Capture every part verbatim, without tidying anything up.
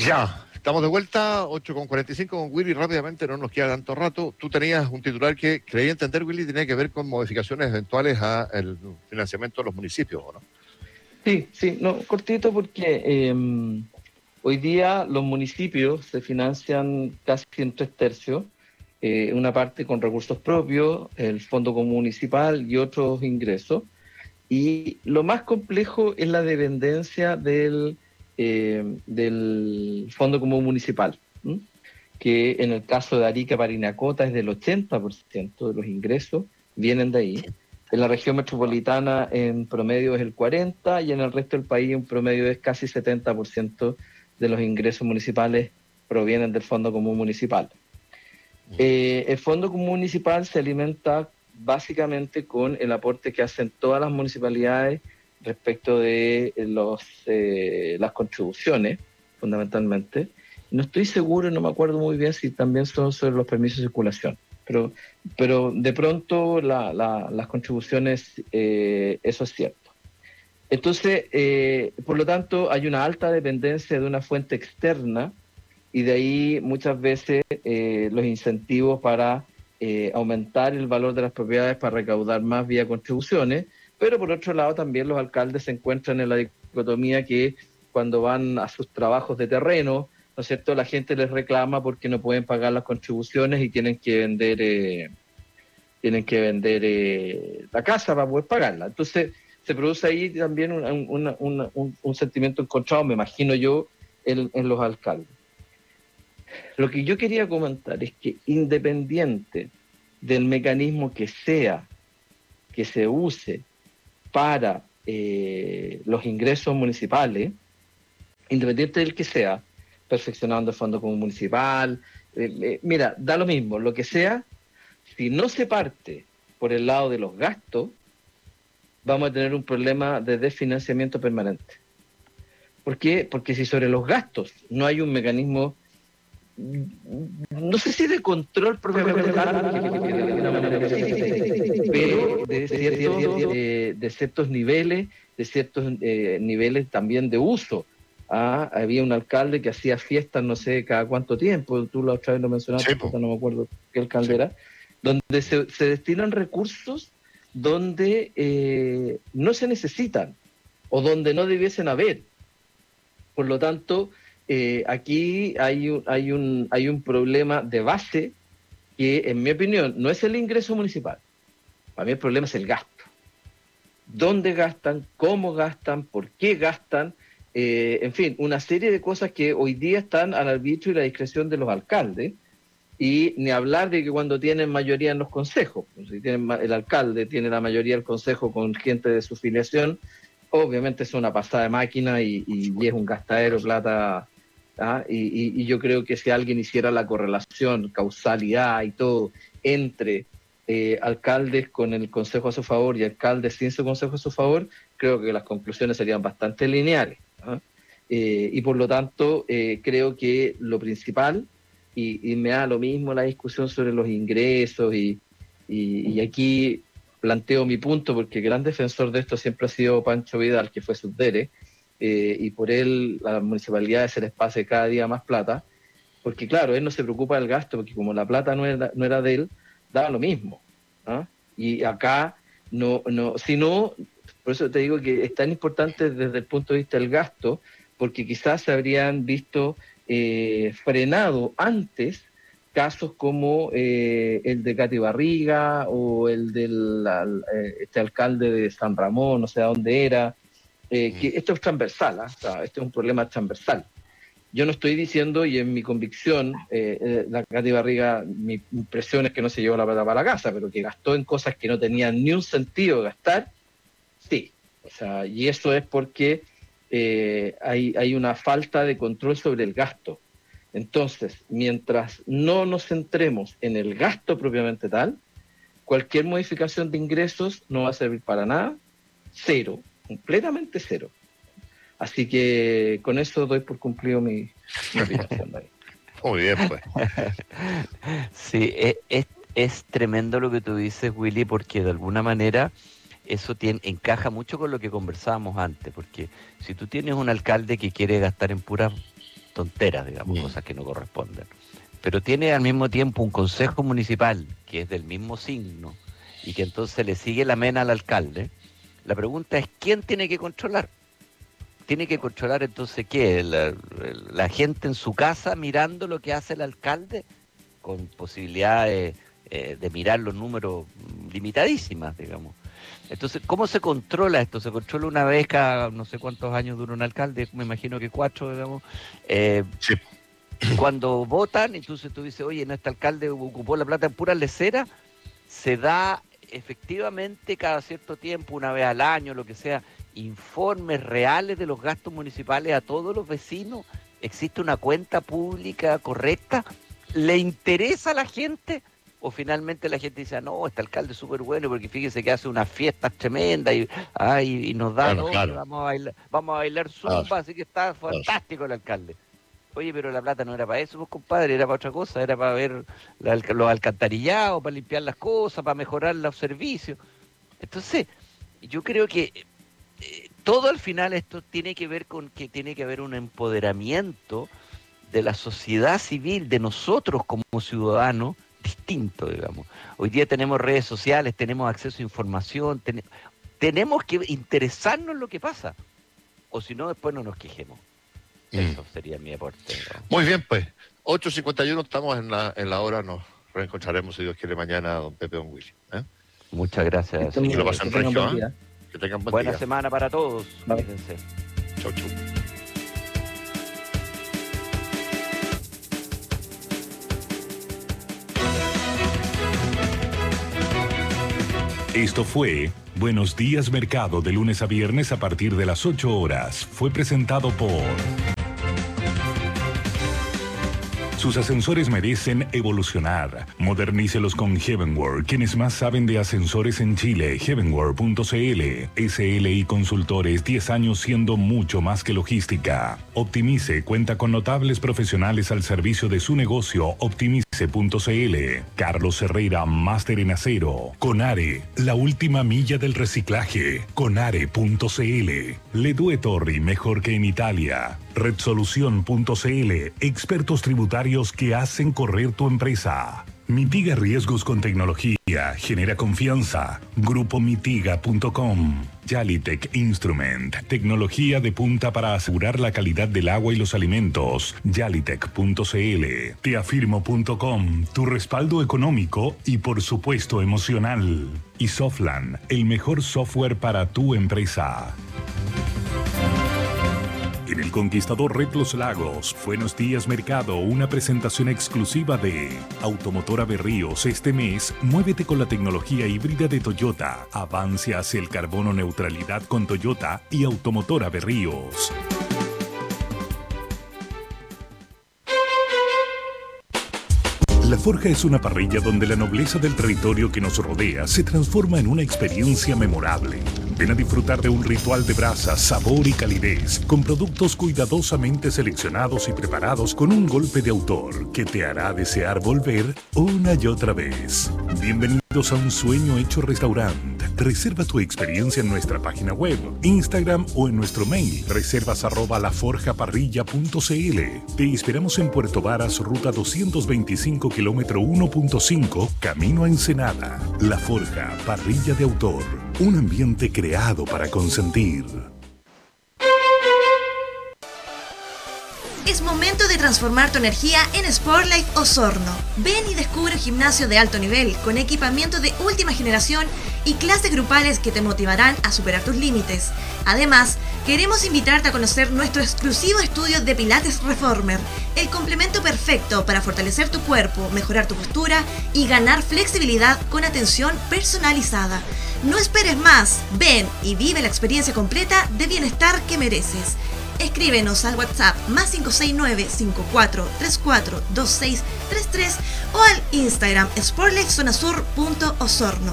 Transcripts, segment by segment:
Ya, estamos de vuelta, ocho con cuarenta y cinco con Willy, rápidamente, no nos queda tanto rato. Tú tenías un titular que creí entender, Willy, tenía que ver con modificaciones eventuales al financiamiento de los municipios, ¿o no? Sí, sí, no, cortito porque eh, hoy día los municipios se financian casi en tres tercios, eh, una parte con recursos propios, el Fondo Común Municipal y otros ingresos. Y lo más complejo es la dependencia del, eh, del Fondo Común Municipal, ¿m? Que en el caso de Arica, Parinacota es del ochenta por ciento de los ingresos vienen de ahí. En la región metropolitana en promedio es el cuarenta por ciento y en el resto del país en promedio es casi setenta por ciento de los ingresos municipales provienen del Fondo Común Municipal. Eh, el Fondo Común Municipal se alimenta básicamente con el aporte que hacen todas las municipalidades respecto de los, eh, las contribuciones, fundamentalmente. No estoy seguro, no me acuerdo muy bien si también son sobre los permisos de circulación, pero, pero de pronto la, la, las contribuciones, eh, eso es cierto. Entonces, eh, por lo tanto, hay una alta dependencia de una fuente externa y de ahí muchas veces eh, los incentivos para eh, aumentar el valor de las propiedades para recaudar más vía contribuciones, pero por otro lado también los alcaldes se encuentran en la dicotomía que cuando van a sus trabajos de terreno, ¿no es cierto?, la gente les reclama porque no pueden pagar las contribuciones y tienen que vender eh, tienen que vender eh, la casa para poder pagarla. Entonces se produce ahí también un, un, un, un, un sentimiento encontrado, me imagino yo, en, en los alcaldes. Lo que yo quería comentar es que independiente del mecanismo que sea, que se use para eh, los ingresos municipales, independiente del que sea, perfeccionando el Fondo Común Municipal, eh, eh, mira, da lo mismo, lo que sea, si no se parte por el lado de los gastos, vamos a tener un problema de desfinanciamiento permanente. ¿Por qué? Porque si sobre los gastos no hay un mecanismo, no sé si de control propiamente tal, pero de ciertos, eh, de ciertos niveles, de ciertos eh, niveles también de uso. Ah, había un alcalde que hacía fiestas, no sé cada cuánto tiempo, tú la otra vez lo mencionaste, sí, no me acuerdo qué alcalde era, sí, donde se, se destinan recursos donde eh, no se necesitan o donde no debiesen haber. Por lo tanto, Eh, aquí hay un, hay, un, hay un problema de base que, en mi opinión, no es el ingreso municipal. Para mí el problema es el gasto. ¿Dónde gastan? ¿Cómo gastan? ¿Por qué gastan? Eh, en fin, una serie de cosas que hoy día están al arbitrio y la discreción de los alcaldes. Y ni hablar de que cuando tienen mayoría en los consejos, si tienen, el alcalde tiene la mayoría del consejo con gente de su filiación, obviamente es una pasada de máquina y, y, y es un gastadero de plata. ¿Ah? Y, y, y yo creo que si alguien hiciera la correlación, causalidad y todo entre eh, alcaldes con el consejo a su favor y alcaldes sin su consejo a su favor, creo que las conclusiones serían bastante lineales. ¿Ah? Eh, y por lo tanto, eh, creo que lo principal, y, y me da lo mismo la discusión sobre los ingresos, y, y, y aquí planteo mi punto, porque el gran defensor de esto siempre ha sido Pancho Vidal, que fue subdere, Eh, y por él a las municipalidades se les pase cada día más plata, porque claro, él no se preocupa del gasto, porque como la plata no era, no era de él, daba lo mismo. ¿Ah? Y acá, no, no, si no, por eso te digo que es tan importante desde el punto de vista del gasto, porque quizás se habrían visto eh, frenado antes casos como eh, el de Katy Barriga o el del eh, este alcalde de San Ramón, no sé a dónde era. Eh, que esto es transversal, ¿eh? O sea, este es un problema transversal. Yo no estoy diciendo, y en mi convicción, eh, eh, la Katy Barriga, mi impresión es que no se llevó la plata para la casa, pero que gastó en cosas que no tenían ni un sentido gastar, sí. O sea, y eso es porque eh, hay, hay una falta de control sobre el gasto. Entonces, mientras no nos centremos en el gasto propiamente tal, cualquier modificación de ingresos no va a servir para nada, cero. Completamente cero. Así que con eso doy por cumplido mi, mi obligación. Muy bien, pues. Sí, es, es, es tremendo lo que tú dices, Willy, porque de alguna manera eso tiene, encaja mucho con lo que conversábamos antes, porque si tú tienes un alcalde que quiere gastar en puras tonteras, digamos, Mm. cosas que no corresponden. Pero tiene al mismo tiempo un consejo municipal que es del mismo signo y que entonces le sigue la mena al alcalde. La pregunta es, ¿quién tiene que controlar? ¿Tiene que controlar entonces qué? ¿La, la gente en su casa mirando lo que hace el alcalde? Con posibilidades eh, de mirar los números limitadísimas, digamos. Entonces, ¿cómo se controla esto? Se controla una vez cada no sé cuántos años dura un alcalde, me imagino que cuatro, digamos. Eh, Sí. Cuando votan, entonces tú dices, oye, ¿no este alcalde ocupó la plata en pura lecera? Se da efectivamente cada cierto tiempo, una vez al año, lo que sea, informes reales de los gastos municipales a todos los vecinos. ¿Existe una cuenta pública correcta? ¿Le interesa a la gente? ¿O finalmente la gente dice, no, este alcalde es súper bueno porque fíjese que hace unas fiestas tremendas y, ay, y nos da, Claro, todo, claro. Vamos, a bailar, vamos a bailar zumba, Claro. así que está fantástico el alcalde. Oye, pero la plata no era para eso, pues, compadre, era para otra cosa, era para ver la, los alcantarillados, para limpiar las cosas, para mejorar los servicios. Entonces, yo creo que eh, todo al final esto tiene que ver con que tiene que haber un empoderamiento de la sociedad civil, de nosotros como ciudadanos, distinto, digamos. Hoy día tenemos redes sociales, tenemos acceso a información, ten, tenemos que interesarnos en lo que pasa, o si no, después no nos quejemos. Eso sería mi aporte, ¿no? Muy bien, pues. ocho cincuenta y uno, estamos en la, en la hora. Nos reencontraremos, si Dios quiere, mañana, don Pepe, don Willy. ¿eh? Muchas gracias. Y que lo pasen Que tengan regio, buen ¿eh? día. Que tengan buen Buena día. semana para todos. Vale. Cuídense. Chau, chau. Esto fue Buenos Días Mercado, de lunes a viernes a partir de las ocho horas. Fue presentado por... Sus ascensores merecen evolucionar. Modernícelos con Heavenworld, quienes más saben de ascensores en Chile. heavenworld punto c l. S L I Consultores, diez años siendo mucho más que logística. Optimice cuenta con notables profesionales al servicio de su negocio. optimice punto c l. Carlos Herrera, máster en acero. Conare, la última milla del reciclaje. conare punto c l. Ledue Torri, mejor que en Italia. redsolución punto c l, expertos tributarios que hacen correr tu empresa. Mitiga riesgos con tecnología, genera confianza. grupo mitiga punto com. Yalitech Instrument, tecnología de punta para asegurar la calidad del agua y los alimentos. Yalitech punto c l. Teafirmo punto com, tu respaldo económico y por supuesto emocional. Y Softland, el mejor software para tu empresa. En el Conquistador Red Los Lagos, Buenos Días Mercado, una presentación exclusiva de Automotora Berríos. Este mes, muévete con la tecnología híbrida de Toyota. Avance hacia el carbono neutralidad con Toyota y Automotora Berríos. La Forja es una parrilla donde la nobleza del territorio que nos rodea se transforma en una experiencia memorable. Ven a disfrutar de un ritual de brasa, sabor y calidez, con productos cuidadosamente seleccionados y preparados con un golpe de autor que te hará desear volver una y otra vez. Bienvenidos a un sueño hecho restaurante. Reserva tu experiencia en nuestra página web, Instagram o en nuestro mail, reservas arroba laforjaparrilla punto c l. Te esperamos en Puerto Varas, ruta doscientos veinticinco, kilómetro uno punto cinco, camino a Ensenada. La Forja, parrilla de autor. Un ambiente creado para consentir. Es momento de transformar tu energía en Sportlife Osorno. Ven y descubre un gimnasio de alto nivel con equipamiento de última generación y clases grupales que te motivarán a superar tus límites. Además, queremos invitarte a conocer nuestro exclusivo estudio de Pilates Reformer, el complemento perfecto para fortalecer tu cuerpo, mejorar tu postura y ganar flexibilidad con atención personalizada. No esperes más, ven y vive la experiencia completa de bienestar que mereces. Escríbenos al WhatsApp más cinco seis nueve, cinco cuatro tres cuatro, dos seis tres tres o al Instagram sportlifezonasur punto osorno.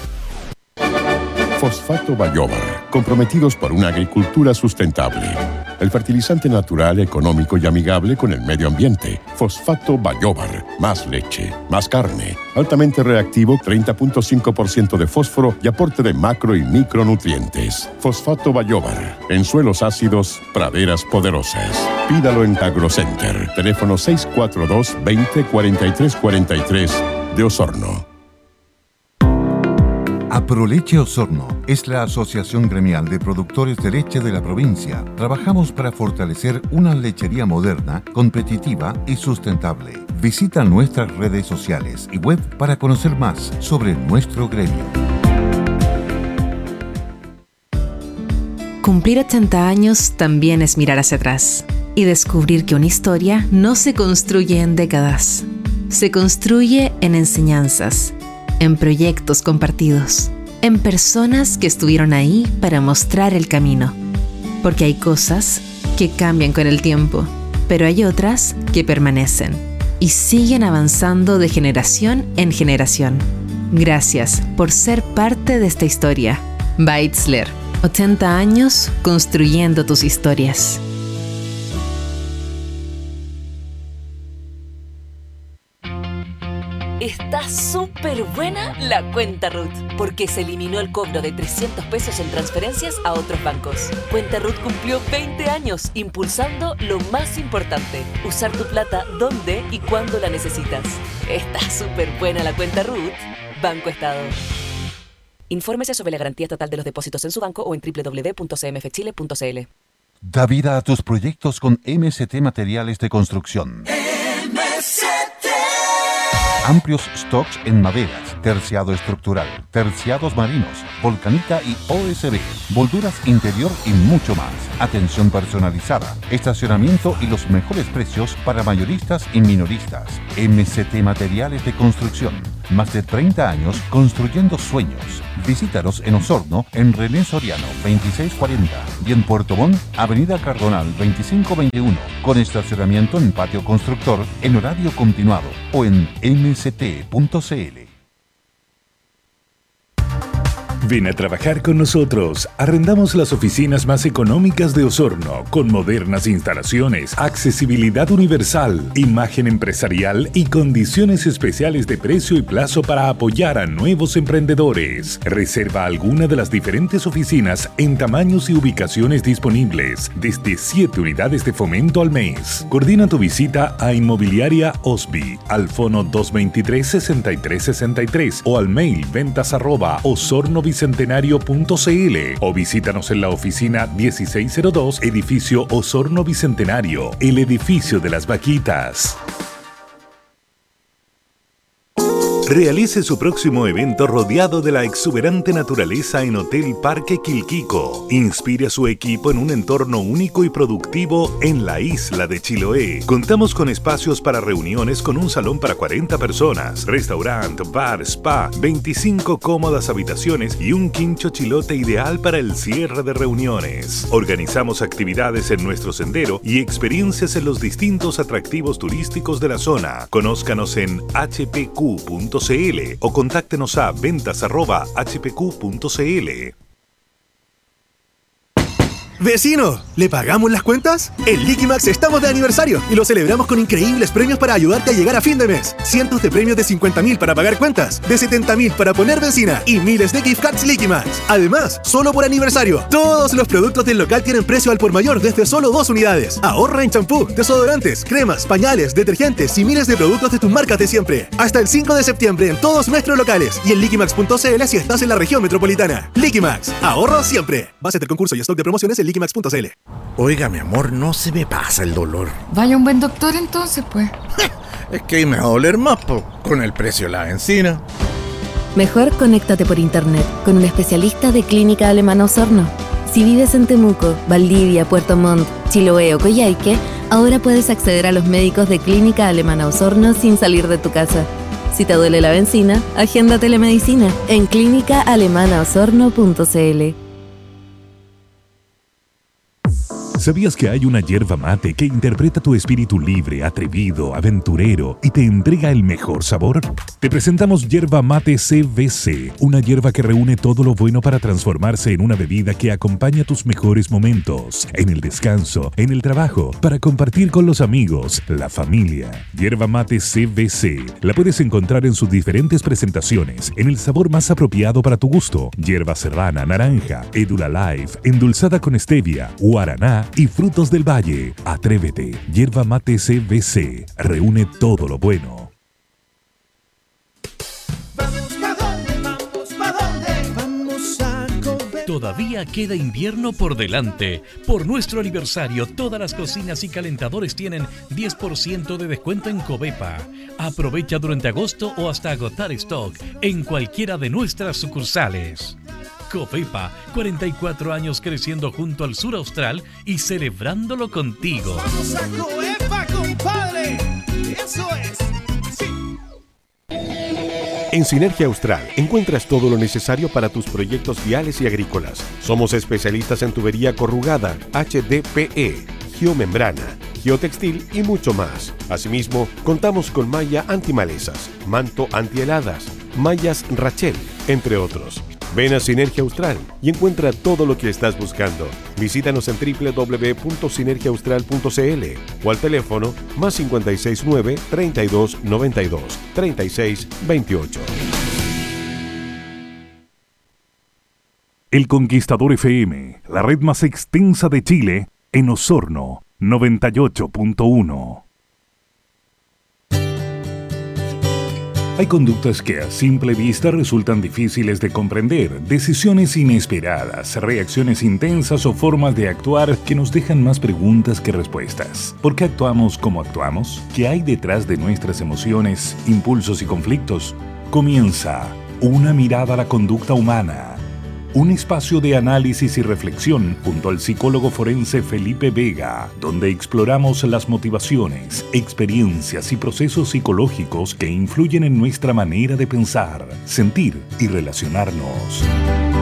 Fosfato Bayóvar, comprometidos por una agricultura sustentable. el fertilizante natural, económico y amigable con el medio ambiente. Fosfato Bayobar. Más leche, más carne. Altamente reactivo, treinta punto cinco por ciento de fósforo y aporte de macro y micronutrientes. Fosfato Bayobar. En suelos ácidos, praderas poderosas. Pídalo en AgroCenter. Teléfono seis cuatro dos, veinte, cuarenta y tres cuarenta y tres de Osorno. Aproleche Osorno es la asociación gremial de productores de leche de la provincia. Trabajamos para fortalecer una lechería moderna, competitiva y sustentable. Visita nuestras redes sociales y web para conocer más sobre nuestro gremio. Cumplir ochenta años también es mirar hacia atrás y descubrir que una historia no se construye en décadas. Se construye en enseñanzas, en proyectos compartidos, en personas que estuvieron ahí para mostrar el camino. Porque hay cosas que cambian con el tiempo, pero hay otras que permanecen y siguen avanzando de generación en generación. Gracias por ser parte de esta historia. Beitzler, ochenta años construyendo tus historias. Está súper buena la cuenta R U T, porque se eliminó el cobro de trescientos pesos en transferencias a otros bancos. Cuenta R U T cumplió veinte años impulsando lo más importante, usar tu plata donde y cuando la necesitas. Está súper buena la cuenta R U T. Banco Estado. Infórmese sobre la garantía estatal de los depósitos en su banco o en doble u doble u doble u punto c m f chile punto c l. Da vida a tus proyectos con M S T Materiales de Construcción. M S T. Amplios stocks en maderas, terciado estructural, terciados marinos, volcanita y O S B, molduras interior y mucho más. Atención personalizada, estacionamiento y los mejores precios para mayoristas y minoristas. M S T Materiales de Construcción. Más de treinta años construyendo sueños. Visítanos en Osorno, en René Soriano veintiséis cuarenta y en Puerto Montt, Avenida Cardonal veinticinco veintiuno, con estacionamiento en patio constructor en horario continuado o en m s t punto c l. Ven a trabajar con nosotros. Arrendamos las oficinas más económicas de Osorno, con modernas instalaciones, accesibilidad universal, imagen empresarial y condiciones especiales de precio y plazo para apoyar a nuevos emprendedores. Reserva alguna de las diferentes oficinas en tamaños y ubicaciones disponibles, desde siete unidades de fomento al mes. Coordina tu visita a Inmobiliaria Osby, al fono dos veintitrés, sesenta y tres sesenta y tres o al mail ventas arroba osorno bicentenario punto c l o visítanos en la oficina dieciséis cero dos, edificio Osorno Bicentenario, el edificio de las vaquitas. Realice su próximo evento rodeado de la exuberante naturaleza en Hotel Parque Quilquico. Inspire a su equipo en un entorno único y productivo en la isla de Chiloé. Contamos con espacios para reuniones con un salón para cuarenta personas, restaurante, bar, spa, veinticinco cómodas habitaciones y un quincho chilote ideal para el cierre de reuniones. Organizamos actividades en nuestro sendero y experiencias en los distintos atractivos turísticos de la zona. Conózcanos en h p q punto c l o contáctenos a ventas arroba h p q punto c l. ¡Vecino! ¿Le pagamos las cuentas? En Liquimax estamos de aniversario y lo celebramos con increíbles premios para ayudarte a llegar a fin de mes. Cientos de premios de cincuenta mil para pagar cuentas, de setenta mil para poner benzina y miles de gift cards Liquimax. Además, solo por aniversario, todos los productos del local tienen precio al por mayor desde solo dos unidades. Ahorra en champú, desodorantes, cremas, pañales, detergentes y miles de productos de tus marcas de siempre. Hasta el cinco de septiembre en todos nuestros locales y en liquimax punto c l si estás en la región metropolitana. Liquimax, ahorro siempre. Base del concurso y stock de promociones en liquimax punto c l. Oiga, mi amor, no se me pasa el dolor. Vaya un buen doctor entonces, pues. Es que ahí me va a doler más, po, con el precio de la benzina. Mejor conéctate por internet con un especialista de Clínica Alemana Osorno. Si vives en Temuco, Valdivia, Puerto Montt, Chiloé o Coyhaique, ahora puedes acceder a los médicos de Clínica Alemana Osorno sin salir de tu casa. Si te duele la benzina, agenda telemedicina en clínica alemana osorno punto c l. ¿Sabías que hay una yerba mate que interpreta tu espíritu libre, atrevido, aventurero y te entrega el mejor sabor? Te presentamos Yerba Mate C V C, una hierba que reúne todo lo bueno para transformarse en una bebida que acompaña tus mejores momentos, en el descanso, en el trabajo, para compartir con los amigos, la familia. Yerba Mate C V C la puedes encontrar en sus diferentes presentaciones, en el sabor más apropiado para tu gusto: hierba serrana, naranja, Edula Life, endulzada con stevia, guaraná y frutos del valle. Atrévete. Yerba Mate C V C reúne todo lo bueno. Vamos, ¿pa' dónde? Vamos, ¿pa' dónde? Vamos a comer. Todavía queda invierno por delante. Por nuestro aniversario, todas las cocinas y calentadores tienen diez por ciento de descuento en Covepa. Aprovecha durante agosto o hasta agotar stock en cualquiera de nuestras sucursales. Covepa, cuarenta y cuatro años creciendo junto al sur austral y celebrándolo contigo. Vamos a Covepa, compadre. Eso es. Sí. En Sinergia Austral encuentras todo lo necesario para tus proyectos viales y agrícolas. Somos especialistas en tubería corrugada, H D P E, geomembrana, geotextil y mucho más. Asimismo, contamos con malla antimalezas, manto antiheladas, mallas Rachel, entre otros. Ven a Sinergia Austral y encuentra todo lo que estás buscando. Visítanos en doble u doble u doble u punto sinergia austral punto c l o al teléfono más cinco seis nueve, treinta y dos, noventa y dos, treinta y seis, veintiocho. El Conquistador F M, la red más extensa de Chile, en Osorno, noventa y ocho punto uno. Hay conductas que a simple vista resultan difíciles de comprender, decisiones inesperadas, reacciones intensas o formas de actuar que nos dejan más preguntas que respuestas. ¿Por qué actuamos como actuamos? ¿Qué hay detrás de nuestras emociones, impulsos y conflictos? Comienza Una mirada a la conducta humana. Un espacio de análisis y reflexión junto al psicólogo forense Felipe Vega, donde exploramos las motivaciones, experiencias y procesos psicológicos que influyen en nuestra manera de pensar, sentir y relacionarnos.